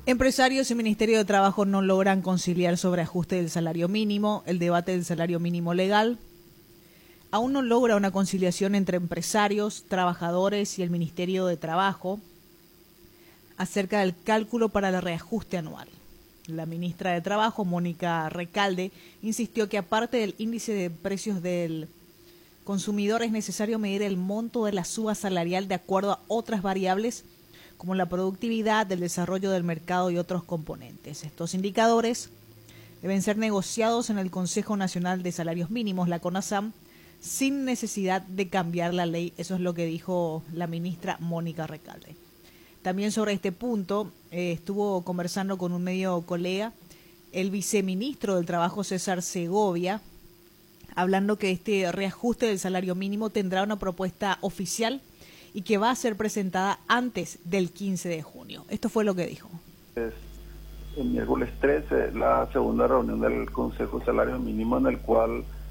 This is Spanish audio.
Empresarios y Ministerio de Trabajo no logran conciliar sobre ajuste del salario mínimo, el debate del salario mínimo legal. Aún no logra una conciliación entre empresarios, trabajadores y el Ministerio de Trabajo acerca del cálculo para el reajuste anual. La ministra de Trabajo, Mónica Recalde, insistió que aparte del índice de precios del consumidor es necesario medir el monto de la suba salarial de acuerdo a otras variables como la productividad, el desarrollo del mercado y otros componentes. Estos indicadores deben ser negociados en el Consejo Nacional de Salarios Mínimos, la CONASAM, sin necesidad de cambiar la ley. Eso es lo que dijo la ministra Mónica Recalde. También sobre este punto estuvo conversando con un medio colega el viceministro del Trabajo, César Segovia, hablando que este reajuste del salario mínimo tendrá una propuesta oficial y que va a ser presentada antes del 15 de junio. Esto fue lo que dijo. El miércoles 13, la segunda reunión del Consejo de Salario Mínimo, en el cual